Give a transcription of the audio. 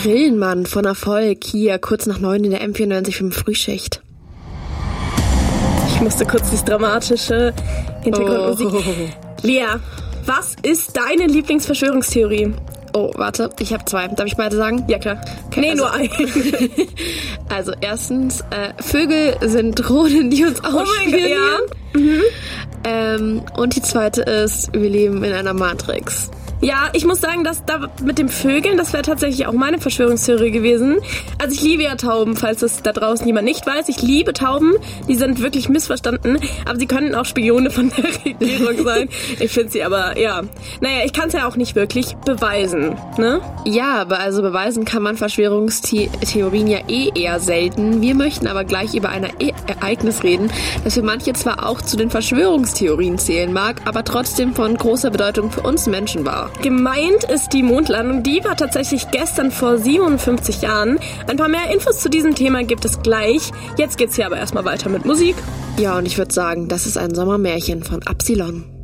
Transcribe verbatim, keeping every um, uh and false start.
Brillenmann von Erfolg, hier kurz nach neun in der M vierundneunzig Komma fünf Frühschicht. Ich musste kurz das dramatische Hintergrundmusik. Oh. Lea, was ist deine Lieblingsverschwörungstheorie? Oh, warte, ich habe zwei. Darf ich beide sagen? Ja, klar. Okay, Nee, also, nur eine. Also erstens, äh, Vögel sind Drohnen, die uns Oh mein Gott, ausspionieren. ja. Mhm. Ähm, und die zweite ist, wir leben in einer Matrix. Ja, ich muss sagen, dass da mit dem Vögeln, das wäre tatsächlich auch meine Verschwörungstheorie gewesen. Also ich liebe ja Tauben, falls es da draußen jemand nicht weiß. Ich liebe Tauben, die sind wirklich missverstanden, aber sie können auch Spione von der Regierung sein. Ich finde sie aber, ja. Naja, ich kann es ja auch nicht wirklich beweisen, ne? Ja, aber also beweisen kann man Verschwörungstheorien ja eh eher selten. Wir möchten aber gleich über ein e- Ereignis reden, das für manche zwar auch zu den Verschwörungstheorien zählen mag, aber trotzdem von großer Bedeutung für uns Menschen war. Gemeint ist die Mondlandung, die war tatsächlich gestern vor siebenundfünfzig Jahren. Ein paar mehr Infos zu diesem Thema gibt es gleich. Jetzt geht's hier aber erstmal weiter mit Musik. Ja, und ich würde sagen, das ist ein Sommermärchen von Absilon.